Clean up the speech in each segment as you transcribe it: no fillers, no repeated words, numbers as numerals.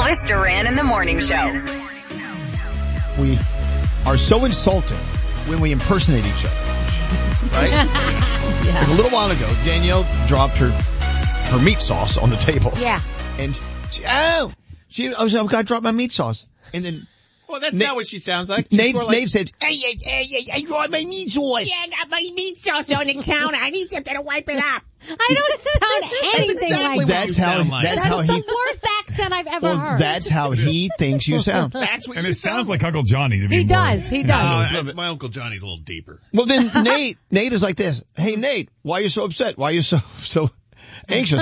Elvis Duran in the Morning Show. We are so insulted when we impersonate each other, right? Like a little while ago, Danielle dropped her meat sauce on the table. Yeah. And I got to drop my meat sauce. And then well, that's not what she sounds like. Nate said, hey, I dropped my meat sauce. Yeah, I got my meat sauce on the counter. I need something to wipe it up. I don't sound anything like that. That's how the he. worst accent I've ever heard. That's how he thinks you sound. That's what and it sounds like Uncle Johnny to me. He does. My Uncle Johnny's a little deeper. Well, then Nate is like this. Hey, Nate, why are you so upset? Why are you so anxious?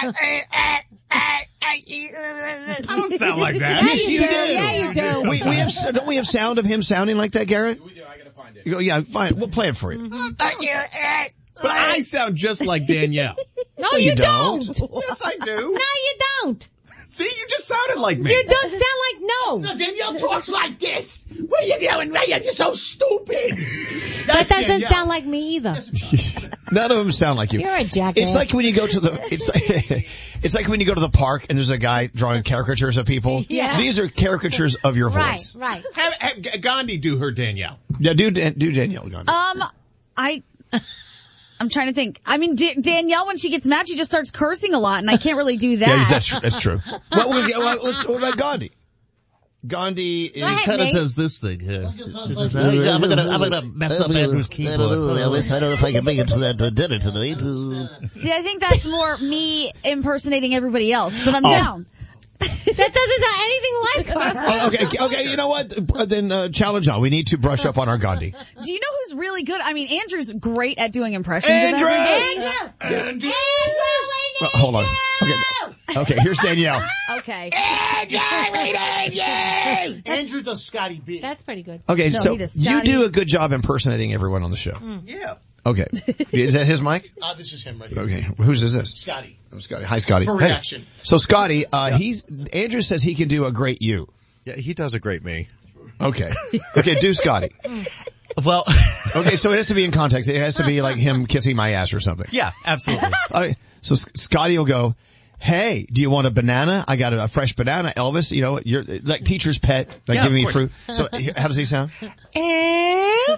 I don't sound like that. Yes, you do. Yeah, you do. Don't we have sound of him sounding like that, Garrett? We do. I gotta find it. You go, yeah, fine. We'll play it for you. Mm-hmm. But I sound just like Danielle. No, you don't. Yes, I do. No, you don't. See, you just sounded like me. You don't sound like no. Danielle talks like this. What are you doing, Ray? You're so stupid. That doesn't sound like me either. None of them sound like you. You're a jackass. It's like when you go to it's like when you go to the park and there's a guy drawing caricatures of people. Yeah. These are caricatures of your voice. Right. Have Gandhi do her Danielle. Yeah, do Danielle, Gandhi. I'm trying to think. I mean, Danielle, when she gets mad, she just starts cursing a lot, and I can't really do that. Yeah, that's true. What about Gandhi? Gandhi kind of does this thing here. I'm gonna mess up Andrew's keyboard. I don't know if I can make it to that dinner tonight. See, I think that's more me impersonating everybody else, but I'm down. That doesn't sound anything like her. Okay, you know what? Then challenge on. We need to brush up on our Gandhi. Do you know who's really good? I mean, Andrew's great at doing impressions. Andrew! Andrew! Well, hold on. Okay, here's Danielle. Okay. Andrew does Scotty B. That's pretty good. Okay, No, so he does you Scotty. do a good job impersonating everyone on the show. Yeah. Okay. Is that his mic? This is him right here. Okay. Whose is this? Scotty. Oh, Scotty. Hi, Scotty. For Hey. reaction. So, Scotty, Andrew says he can do a great you. Yeah, he does a great me. Okay. Okay, do Scotty. Well, Okay, so it has to be in context. It has to be like him kissing my ass or something. yeah, absolutely. All right, so Scotty will go, hey, do you want a banana? I got a fresh banana, Elvis. You know, you're like teacher's pet, like Yeah, giving me of fruit. So how does he sound? Elvis,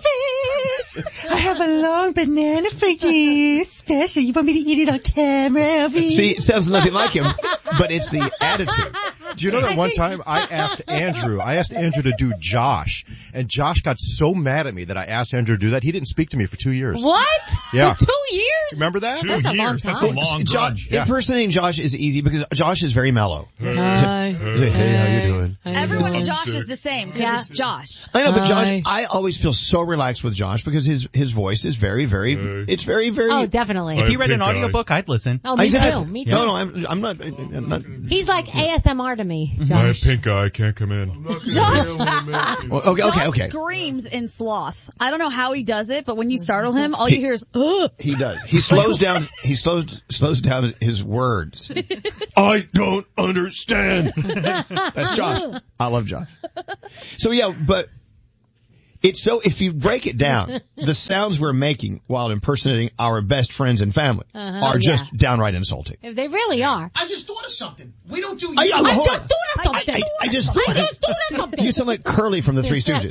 I have a long banana for you. Special. You want me to eat it on camera, Elvis? See, it sounds nothing like him, but it's the attitude. Do you know that one time I asked Andrew to do Josh, and Josh got so mad at me that I asked Andrew to do that. He didn't speak to me for 2 years. What? Yeah. For 2 years? Remember that? 2 That's a long years. time. That's a long grudge. Yeah. Impersonating Josh is easy because Josh is very mellow. Hi. Hey, how you doing? Everyone's Josh is the same because Yeah. it's Josh. I know, but Josh, Hi. I always feel so relaxed with Josh because his voice is very, it's very, very. Oh, definitely. If he read an audiobook, I'd listen. Oh, me Exactly. too. Me too. No, I'm not. He's like ASMR to me, My Josh. pink eye can't come in. Josh Well, okay. screams in sloth. I don't know how he does it, but when you startle him, all you hear is, ugh. He does. He slows down. He slows down his words. I don't understand. That's Josh. I love Josh. So yeah, but it's so, if you break it down, the sounds we're making while impersonating our best friends and family are just downright insulting. If they really are. I just thought of something. We don't do I you. just thought of something. I just thought of something. You sound like Curly from the Three Stooges.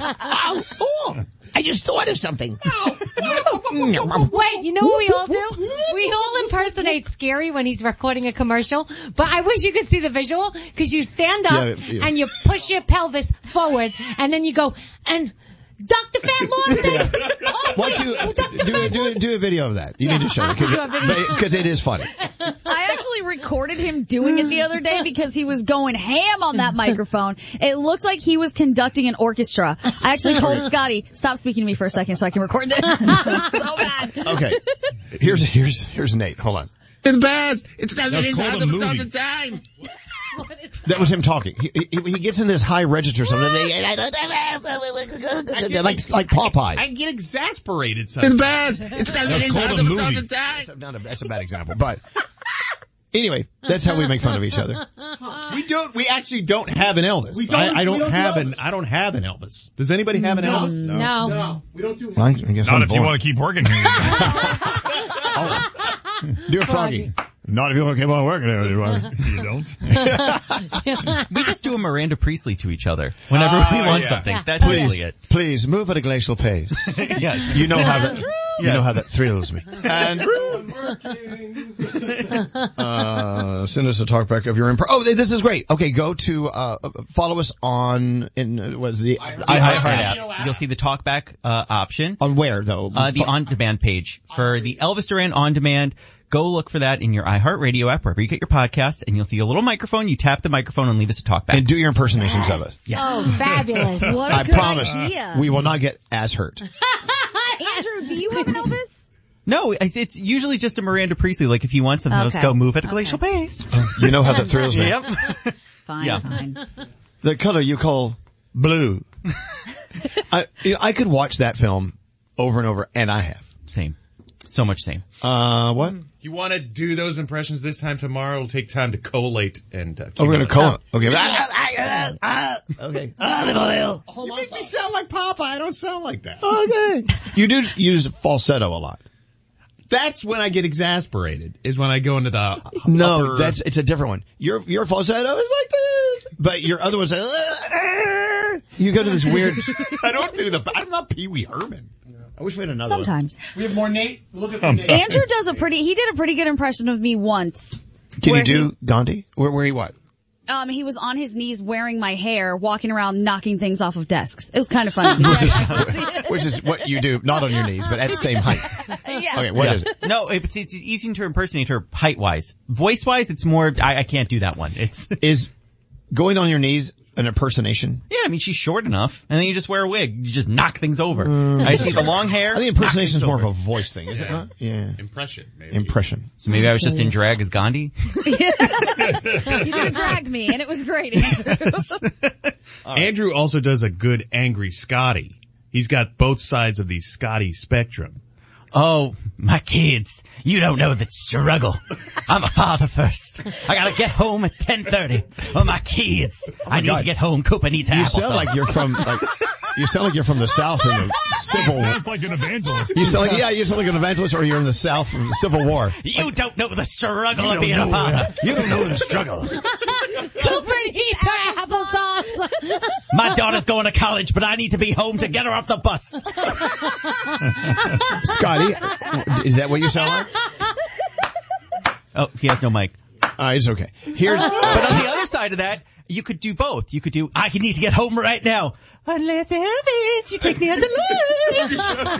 I just thought of something. Wait, you know what we all do? We all impersonate Scary when he's recording a commercial, but I wish you could see the visual, because you stand up Yeah. and you push your pelvis forward, and then you go, and Dr. Fat Lawson! Why don't you do a video of that? You need to show it do a video. because it is funny. I actually recorded him doing it the other day because he was going ham on that microphone. It looked like he was conducting an orchestra. I actually told Scotty, stop speaking to me for a second so I can record this. So bad. Okay, here's Nate. Hold on. It's best. It's not That's called a movie. all the time. That was him talking. He gets in this high register something. Like Popeye. I get exasperated sometimes. It's best. It's not That's called a movie. That's a bad example, but anyway, that's how we make fun of each other. We actually don't have an Elvis. I don't have an Elvis. Does anybody have an Elvis? No. No, we don't do Well, I guess Not I'm if you born. want to keep working here. Do a Froggy. Not if you want to keep on working there. You don't? We just do a Miranda Priestley to each other whenever we want something. That's usually it. Please move at a glacial pace. Yes. You know how that. You know how that thrills me. Andrew. Send us a talk back of your this is great. Okay, go to follow us on the iHeart app. You'll see the talkback option. On where though? The on-demand page for the Elvis Duran on demand. Go look for that in your iHeartRadio app wherever you get your podcasts, and you'll see a little microphone. You tap the microphone and leave us a talkback. And do your impersonations of it. Yes. Oh, fabulous. What a I good promise idea. we will not get as hurt. Andrew, do you have an Elvis? No, it's usually just a Miranda Priestley. Like if you want something, let's Okay. go move at a glacial pace. You know how that thrills me. Yep. Fine. The color you call blue. I could watch that film over and over, and I have. Same. So much same. What? If you want to do those impressions this time tomorrow, it'll take time to collate and. We're gonna call it. Okay. Okay. You make me sound like Papa. I don't sound like that. Okay. You do use falsetto a lot. That's when I get exasperated. Is when I go into the. No, upper... it's a different one. Your falsetto is like this, but your other one's you go to this weird. I don't do I'm not Pee Wee Herman. I wish we had another Sometimes. We have more Nate. Look at Nate. Andrew he did a pretty good impression of me once. one. Can you do Gandhi? Where he what? He was on his knees wearing my hair, walking around knocking things off of desks. It was kind of funny. Which is what you do, not on your knees, but at the same height. Yeah. Okay, what is it? No, it's easy to impersonate her height-wise. Voice-wise, it's more, I can't do that one. Is going on your knees an impersonation? Yeah, I mean, she's short enough, and then you just wear a wig. You just knock things over. I see the long hair. I think impersonation is more of a voice thing, is it not? Yeah. Impression, maybe. Impression. So maybe I was just in drag as Gandhi? You did drag me, and it was great, Andrew. Andrew also does a good angry Scotty. He's got both sides of the Scotty spectrum. Oh, my kids, you don't know the struggle. I'm a father first. I gotta get home at 10:30. Oh, my kids. I need to get home. Cooper needs You applesauce. sound like you're from, you sound like you're from the South in the Civil War. Sounds like an evangelist. You sound like an evangelist, or you're in the South in the Civil War. You don't know the struggle of being a father. You don't know the struggle. Cooper needs her applesauce. My daughter's going to college, but I need to be home to get her off the bus. Scotty, is that what you sound like? Oh, he has no mic. It's okay. But on the other side of that, you could do both. You could do, I need to get home right now. Unless Elvis, you take me out to lunch.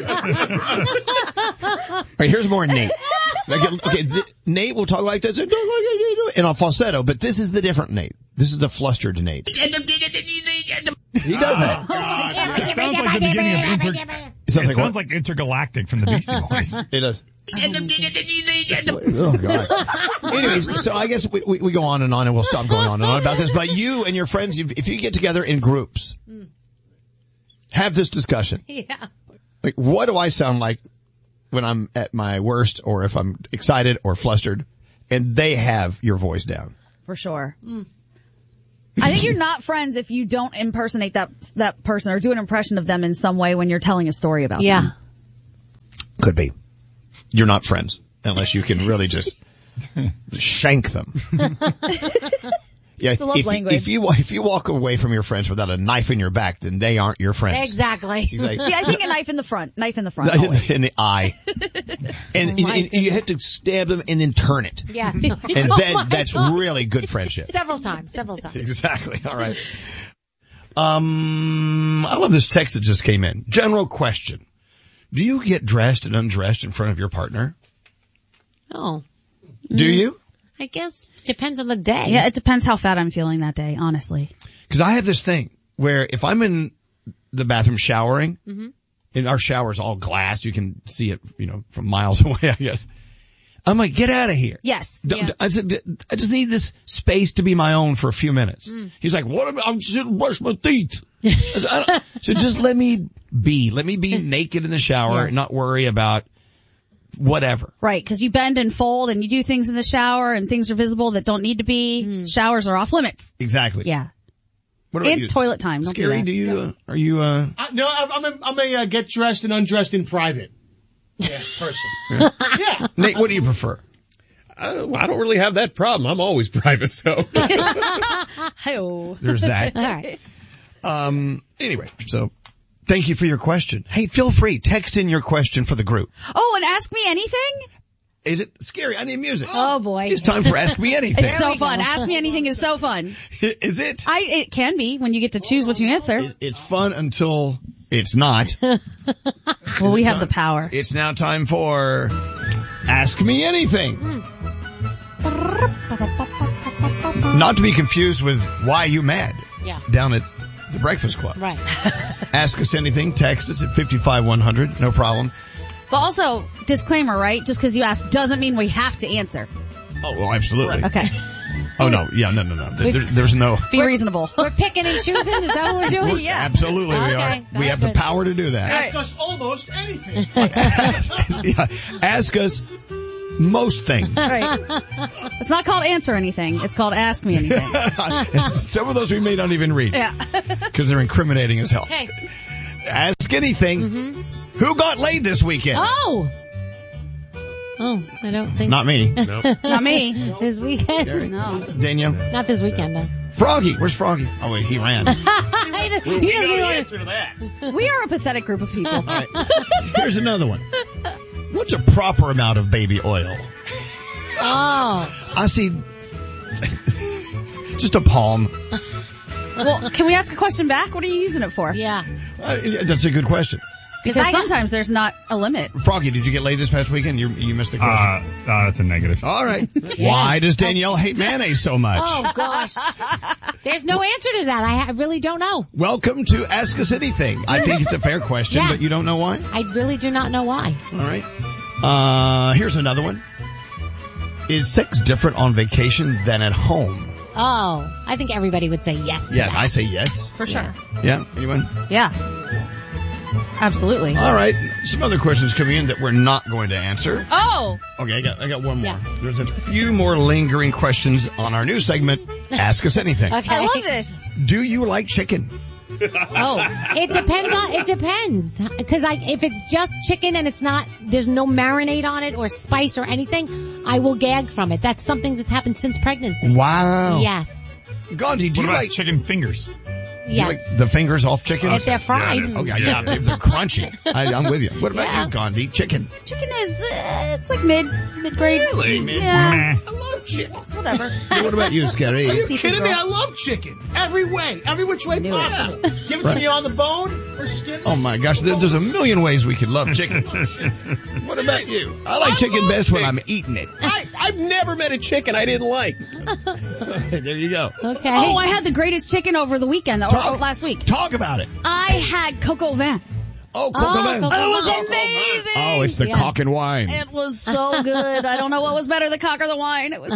All right, here's more Nate. Okay, Nate will talk like this and on falsetto, but this is the different Nate. This is the flustered Nate. He does that. It sounds like the beginning of It sounds like Intergalactic from the Beastie Boys. It does. Oh God. Anyways, so I guess we go on and we'll stop going on and on about this. But you and your friends, if you get together in groups, have this discussion. Yeah. Like, what do I sound like when I'm at my worst, or if I'm excited or flustered? And they have your voice down. For sure. I think you're not friends if you don't impersonate that person or do an impression of them in some way when you're telling a story about them. Could be. You're not friends unless you can really just shank them. Yeah, It's a love language. If you walk away from your friends without a knife in your back, then they aren't your friends. Exactly. Like, See, I think a knife in the front. Always. in the eye. And you have to stab them and then turn it. Yes. And then that's really good friendship. Several times. Exactly. All right. I love this text that just came in. General question. Do you get dressed and undressed in front of your partner? Oh. Do you? I guess it depends on the day. Yeah, it depends how fat I'm feeling that day, honestly. Because I have this thing where if I'm in the bathroom showering, and our shower's all glass, you can see it, from miles away, I guess. I'm like, get out of here. Yes. I said, I just need this space to be my own for a few minutes. He's like, what about, I'm just going to brush my teeth. So just let me be naked in the shower and not worry about whatever. Right, because you bend and fold and you do things in the shower and things are visible that don't need to be. Showers are off limits. Exactly. Yeah. What about and you? Toilet time. Don't Scary, do that. are you, No, I'm a get dressed and undressed in private. Yeah, person. Yeah. Nate, what do you prefer? I don't really have that problem. I'm always private, so. Hi-oh. There's that. All right. Anyway, so thank you for your question. Hey, feel free. Text in your question for the group. Oh, and ask me anything? Is it scary? I need music. Oh boy. It's time for Ask Me Anything. It's so fun. Ask me anything is so fun. Is it? It can be when you get to choose what you answer. It's fun until it's not. Well, we have the power. It's now time for Ask Me Anything. Not to be confused with Why You Mad? Yeah. Down at the Breakfast Club. Right. Ask us anything. Text us at 55100. No problem. But also, disclaimer, right? Just because you ask doesn't mean we have to answer. Oh, well, absolutely. Okay. Oh, no. Yeah, no. There's no... Be reasonable. We're picking and choosing. Is that what we're doing? Yeah. Absolutely we are. Okay, We have the power to do that. Ask us almost anything. Yeah. Ask us most things. Right. It's not called answer anything. It's called ask me anything. Some of those we may not even read. Yeah. Because they're incriminating as hell. Okay. Ask anything. Mm-hmm. Who got laid this weekend? Oh, I don't think. Not me. Not me. This weekend. No. Danielle? Not this weekend, no. Froggy. Where's Froggy? Oh, wait, he ran. He doesn't even want to. to that. We are a pathetic group of people. All right. Here's another one. What's a proper amount of baby oil? Oh. I see just a palm. Well, can we ask a question back? What are you using it for? Yeah. That's a good question. Because sometimes there's not a limit. Froggy, did you get laid this past weekend? You missed the question. That's a negative. All right. Why does Danielle hate mayonnaise so much? Oh gosh. There's no answer to that. I really don't know. Welcome to Ask Us Anything. I think it's a fair question, Yeah. but you don't know why? I really do not know why. All right. Here's another one. Is sex different on vacation than at home? Oh, I think everybody would say yes to Yeah, that. I say yes. For sure. Yeah, anyone? Yeah. Absolutely. All right. Some other questions coming in that we're not going to answer. Oh! Okay, I got one more. Yeah. There's a few more lingering questions on our new segment, Ask Us Anything. Okay. I love this. Do you like chicken? Oh. It depends. Because if it's just chicken and there's no marinade on it or spice or anything, I will gag from it. That's something that's happened since pregnancy. Wow. Yes. Gandhi, do What you about like chicken fingers? you like Yes. the fingers off chicken? If they're fried. Okay, yeah, if they're crunchy. I'm with you. What about Yeah. you, Gandhi? Chicken. Chicken is, it's like mid-grade. Really? Yeah. Meh. I love chicken. Whatever. What about you, Scary? Are you Seafood kidding me? girl. I love chicken. Every way. Every which way Knew it. possible. Give it Right. to me on the bone or skin. Oh my gosh, there's a million ways we could love chicken. What about you? I like chicken love best when chicken. I'm eating it. I've never met a chicken I didn't like. There you go. Okay. Oh, I had the greatest chicken over the weekend, or last week. Talk about it. I had coco vin. Oh, coco vin. coco It was vin. amazing. Oh, it's the Yeah. cock and wine. It was so good. I don't know what was better, the cock or the wine. It was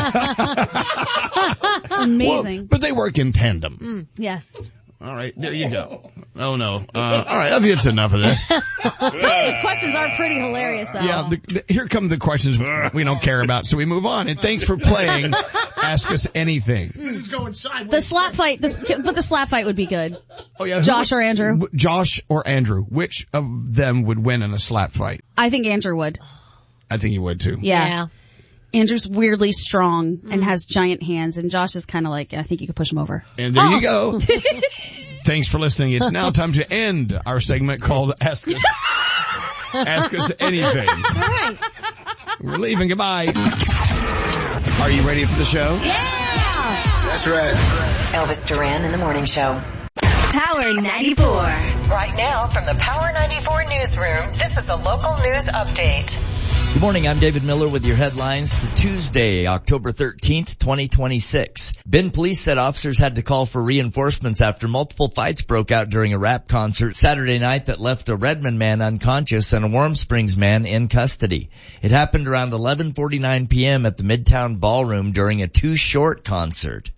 amazing. Well, but they work in tandem. Yes. All right, there you go. Oh no. All right, I think it's enough of this. Some of these questions are pretty hilarious, though. Yeah, here come the questions we don't care about, so we move on. And thanks for playing Ask Us Anything. This is going sideways. The slap fight, but the slap fight would be good. Oh yeah, Josh or Andrew? Josh or Andrew. Which of them would win in a slap fight? I think Andrew would. I think he would too. Yeah. Andrew's weirdly strong and has giant hands, and Josh is kind of like, I think you could push him over. And there you go. Thanks for listening. It's now time to end our segment called Ask Us Anything. All right. We're leaving. Goodbye. Are you ready for the show? Yeah. That's right. Elvis Duran in the Morning Show. Power 94. Right now from the Power 94 newsroom, this is a local news update. Good morning, I'm David Miller with your headlines for Tuesday, October 13th, 2026. Bend police said officers had to call for reinforcements after multiple fights broke out during a rap concert Saturday night that left a Redmond man unconscious and a Warm Springs man in custody. It happened around 11:49 p.m. at the Midtown Ballroom during a Too Short concert.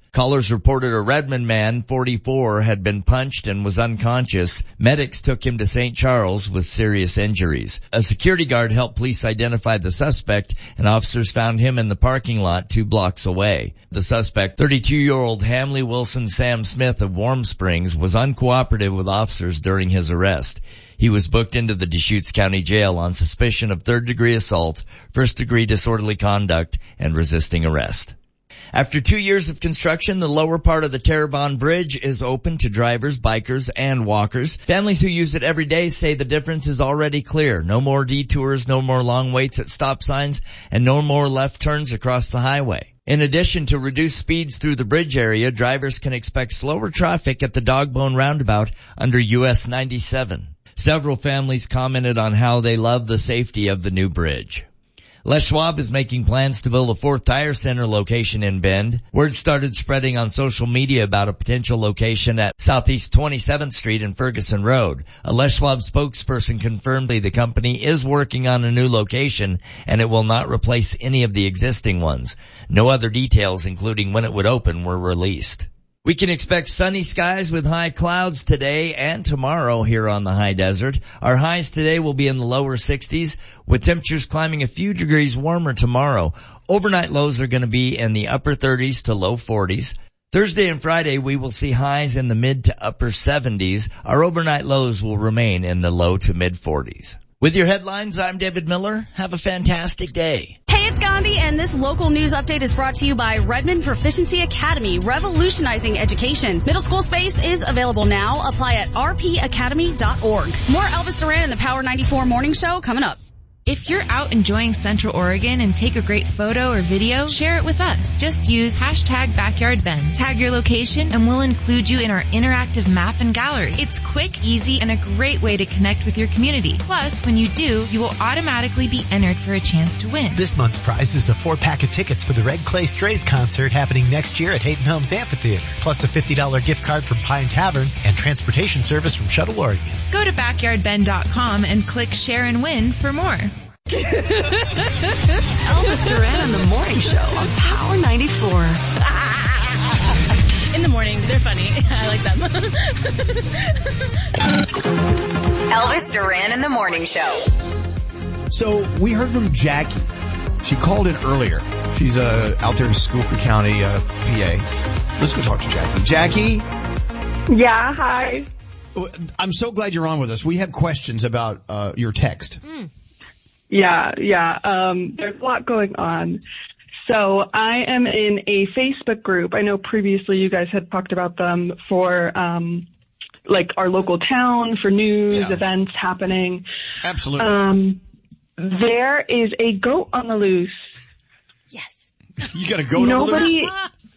Callers reported a Redmond man, 44, had been punched and was unconscious. Medics took him to St. Charles with serious injuries. A security guard helped police identify the suspect, and officers found him in the parking lot 2 blocks away. The suspect, 32-year-old Hamley Wilson Sam Smith of Warm Springs, was uncooperative with officers during his arrest. He was booked into the Deschutes County Jail on suspicion of third-degree assault, first-degree disorderly conduct, and resisting arrest. After 2 years of construction, the lower part of the Terrebonne Bridge is open to drivers, bikers, and walkers. Families who use it every day say the difference is already clear. No more detours, no more long waits at stop signs, and no more left turns across the highway. In addition to reduced speeds through the bridge area, drivers can expect slower traffic at the Dogbone Roundabout under US 97. Several families commented on how they love the safety of the new bridge. Les Schwab is making plans to build a 4th tire center location in Bend. Word started spreading on social media about a potential location at Southeast 27th Street and Ferguson Road. A Les Schwab spokesperson confirmed the company is working on a new location and it will not replace any of the existing ones. No other details, including when it would open, were released. We can expect sunny skies with high clouds today and tomorrow here on the high desert. Our highs today will be in the lower 60s, with temperatures climbing a few degrees warmer tomorrow. Overnight lows are going to be in the upper 30s to low 40s. Thursday and Friday we will see highs in the mid to upper 70s. Our overnight lows will remain in the low to mid 40s. With your headlines, I'm David Miller. Have a fantastic day. Hey, it's Gandhi, and this local news update is brought to you by Redmond Proficiency Academy, revolutionizing education. Middle school space is available now. Apply at rpacademy.org. More Elvis Duran in the Power 94 Morning Show coming up. If you're out enjoying Central Oregon and take a great photo or video, share it with us. Just use #BackyardBend. Tag your location and we'll include you in our interactive map and gallery. It's quick, easy, and a great way to connect with your community. Plus, when you do, you will automatically be entered for a chance to win. This month's prize is a 4-pack of tickets for the Red Clay Strays concert happening next year at Hayden Homes Amphitheater, plus a $50 gift card from Pine Tavern and transportation service from Shuttle Oregon. Go to backyardbend.com and click Share and Win for more. Elvis Duran in the Morning Show on Power 94. In the morning, they're funny. I like them. Elvis Duran in the Morning Show. So we heard from Jackie. She called in earlier. She's out there in Schuylkill County, PA. Let's go talk to Jackie. Jackie? Yeah, hi. I'm so glad you're on with us. We have questions about your text. Yeah. There's a lot going on. So I am in a Facebook group. I know previously you guys had talked about them for, like our local town, for news, events happening. Absolutely. There is a goat on the loose. Yes. You got a goat on the loose?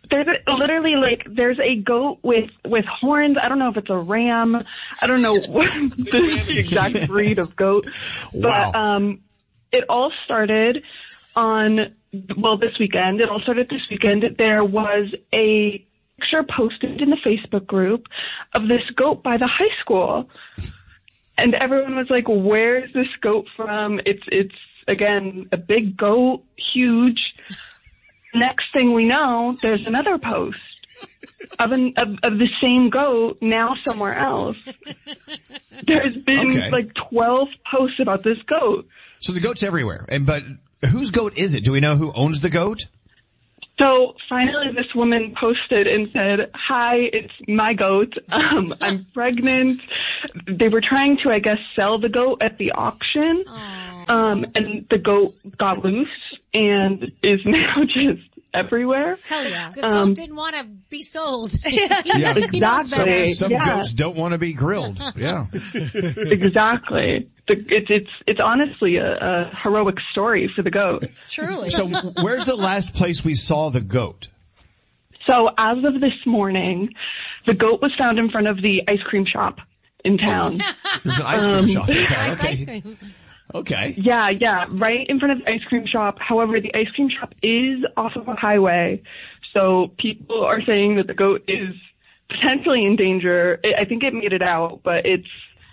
There's a goat with horns. I don't know if it's a ram. I don't know what the exact breed of goat. Wow. But, it all started this weekend. There was a picture posted in the Facebook group of this goat by the high school. And everyone was like, where's this goat from? It's again, a big goat, huge. Next thing we know, there's another post of the same goat now somewhere else. There's been like 12 posts about this goat. So the goat's everywhere. But whose goat is it? Do we know who owns the goat? So finally this woman posted and said, hi, it's my goat. I'm pregnant. They were trying to, I guess, sell the goat at the auction. And the goat got loose and is now just everywhere. Hell yeah. The goat didn't want to be sold. Yeah, exactly. Some goats don't want to be grilled. Yeah. Exactly. It's honestly a heroic story for the goat. Truly. So where's the last place we saw the goat? So as of this morning, the goat was found in front of the ice cream shop in town. There's an ice cream shop in town. Okay. Ice cream. Okay. Yeah, right in front of the ice cream shop. However, the ice cream shop is off of a highway, so people are saying that the goat is potentially in danger. I think it made it out, but it's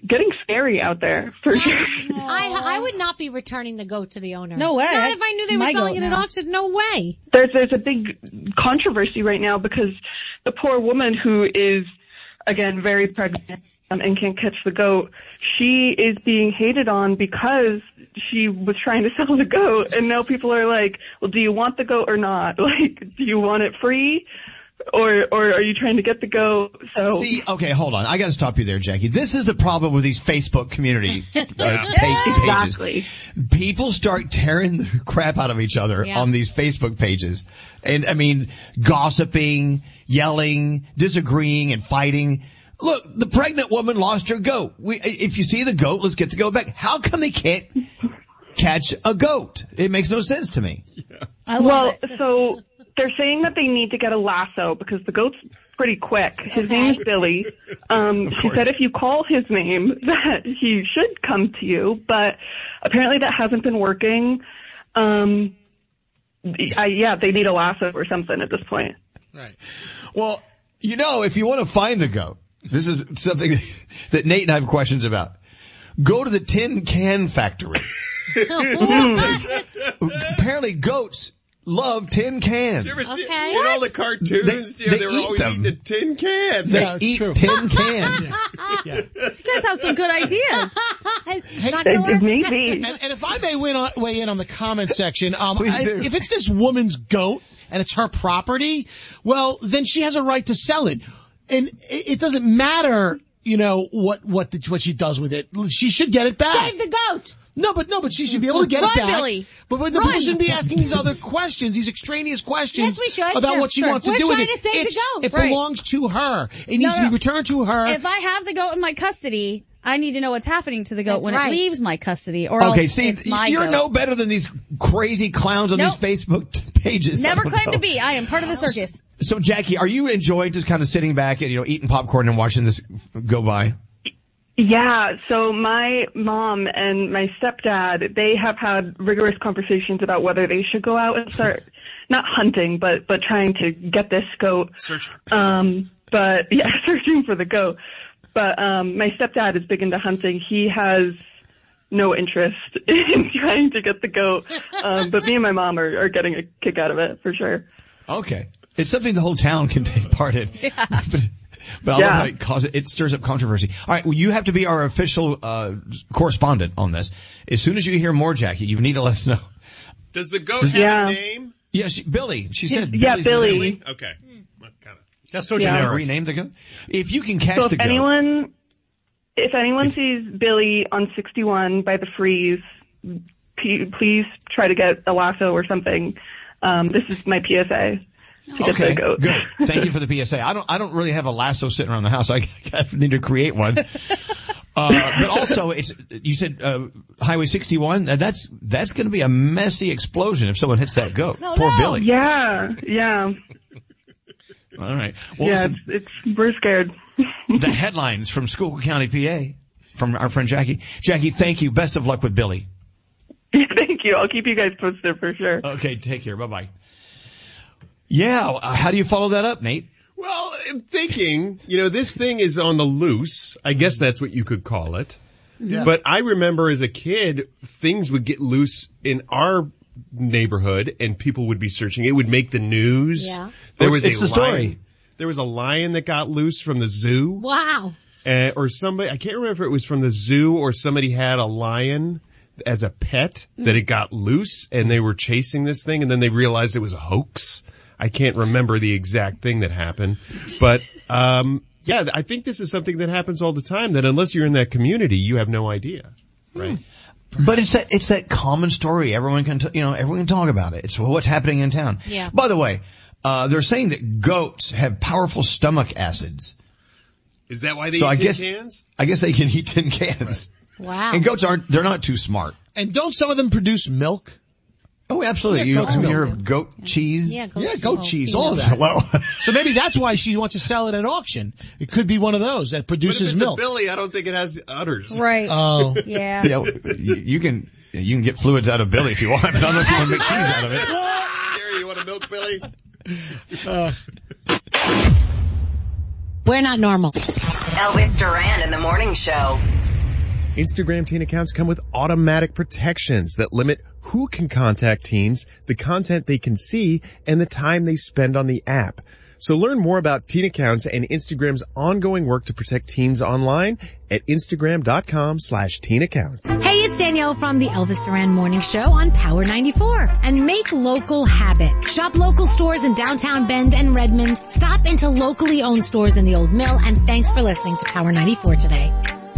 getting scary out there for sure. I would not be returning the goat to the owner. No way. Not if I knew they were My selling goat it at now. auction. No way. There's a big controversy right now because the poor woman who is, again, very pregnant and can't catch the goat, she is being hated on because she was trying to sell the goat, and now people are like, well, do you want the goat or not? Like, do you want it free? Or are you trying to get the goat? So See, okay, hold on. I got to stop you there, Jackie. This is the problem with these Facebook community pages. Exactly. People start tearing the crap out of each other on these Facebook pages. And, I mean, gossiping, yelling, disagreeing, and fighting. Look, the pregnant woman lost her goat. If you see the goat, let's get the goat back. How come they can't catch a goat? It makes no sense to me. So they're saying that they need to get a lasso because the goat's pretty quick. His name's Billy. She said if you call his name that he should come to you, but apparently that hasn't been working. They need a lasso or something at this point. Right. Well, you know, if you want to find the goat, this is something that Nate and I have questions about. Go to the tin can factory. Apparently goats love tin cans. You ever see in all the cartoons? They were eat always them. eating a tin can. They eat tin cans. You guys have some good ideas. Maybe. And if I may weigh in on the comment section, Please do. if it's this woman's goat and it's her property, well, then she has a right to sell it. And it doesn't matter, you know, what she does with it. She should get it back. Save the goat. No, but she should be able to get it back. Billy. But the people shouldn't be asking these other questions, these extraneous questions Yes, we should. about what she wants to do with it. We're trying to save the goat. It Right. belongs to her. It needs to be returned to her. If I have the goat in my custody, I need to know what's happening to the goat That's when right. it leaves my custody, or Okay, else see, it's my you're goat. no better than these crazy clowns on Nope. these Facebook pages. Never I don't claimed know. to be. I am part of the circus. So, Jackie, are you enjoying just kind of sitting back and, you know, eating popcorn and watching this go by? Yeah, so my mom and my stepdad, they have had rigorous conversations about whether they should go out and start, not hunting, but trying to get this goat. Searching. Searching for the goat. But my stepdad is big into hunting. He has no interest in trying to get the goat. But me and my mom are getting a kick out of it for sure. Okay. It's something the whole town can take part in. Yeah. But I love how it stirs up controversy. All right, well, you have to be our official correspondent on this. As soon as you hear more, Jackie, you need to let us know. Does the goat have a name? Yeah, Billy. She said Yeah, Billy's Billy. the name. Okay. That's so Yeah. generic. Rename the goat. If you can catch So the goat. if anyone sees Billy on 61 by the freeze, please try to get a lasso or something. This is my PSA. To get the goat. Good. Thank you for the PSA. I don't really have a lasso sitting around the house. I need to create one. But also, you said Highway 61. That's going to be a messy explosion if someone hits that goat. Poor Billy. Yeah. All right. Well, Yeah, listen, we're scared. the headlines from Schuylkill County, PA, from our friend Jackie. Jackie, thank you. Best of luck with Billy. Thank you. I'll keep you guys posted for sure. Okay, take care. Bye-bye. Yeah, how do you follow that up, Nate? Well, I'm thinking, this thing is on the loose. I guess that's what you could call it. Yeah. But I remember as a kid, things would get loose in our neighborhood and people would be searching. It would make the news. Yeah. It's the story. There was a lion that got loose from the zoo. Wow. Or somebody, I can't remember if it was from the zoo or somebody had a lion as a pet that it got loose and they were chasing this thing and then they realized it was a hoax. I can't remember the exact thing that happened, but, I think this is something that happens all the time that unless you're in that community, you have no idea, right? But it's that common story. Everyone can talk about it. It's what's happening in town. Yeah. By the way, they're saying that goats have powerful stomach acids. Is that why they eat tin cans? I guess they can eat tin cans. Right. Wow. And goats they're not too smart. And don't some of them produce milk? Oh, absolutely. Yeah, You goat's hear milk. of goat cheese? Yeah, Goat cheese, all of that. Hello. So maybe that's why she wants to sell it at auction. It could be one of those that But if produces it's milk. a Billy, I don't think it has udders. Right. Oh. Yeah. You can get fluids out of Billy if you want, but I don't know if you want to make cheese out of it. Gary, you want a milk Billy? We're not normal. Elvis Duran in the morning show. Instagram teen accounts come with automatic protections that limit who can contact teens, the content they can see, and the time they spend on the app. So learn more about teen accounts and Instagram's ongoing work to protect teens online at Instagram.com/teen account. Hey, it's Danielle from the Elvis Duran Morning Show on Power 94. And make local habit. Shop local stores in downtown Bend and Redmond. Stop into locally owned stores in the Old Mill. And thanks for listening to Power 94 today.